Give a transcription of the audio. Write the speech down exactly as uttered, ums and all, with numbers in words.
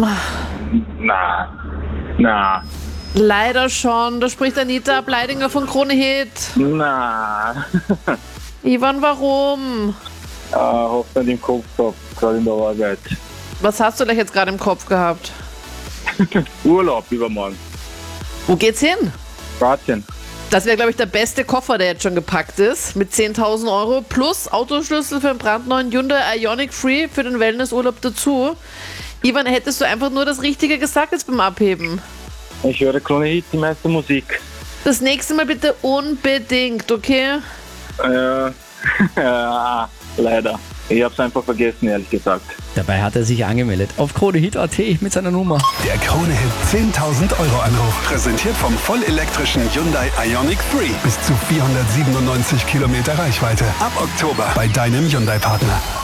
Na, na, Leider schon. Da spricht Anita Ableidinger von Krone Hit. na. Ivan, warum? äh, hab nicht im Kopf gehabt, gerade in der Arbeit. Was hast du gleich jetzt gerade im Kopf gehabt? Urlaub übermorgen. Wo geht's hin? Kroatien. Das wäre, glaube ich, der beste Koffer, der jetzt schon gepackt ist. Mit zehntausend Euro plus Autoschlüssel für einen brandneuen Hyundai Ioniq Free für den Wellnessurlaub dazu. Ivan, hättest du einfach nur das Richtige gesagt jetzt beim Abheben? Ich höre Krone Hit, die meiste Musik. Das nächste Mal bitte unbedingt, okay? Äh, ja, leider. Ich hab's einfach vergessen, ehrlich gesagt. Dabei hat er sich angemeldet auf kronehit punkt at mit seiner Nummer. Der Krone Hit zehntausend Euro Anruf. Präsentiert vom vollelektrischen Hyundai Ioniq Free. Bis zu vierhundertsiebenundneunzig Kilometer Reichweite. Ab Oktober bei deinem Hyundai-Partner.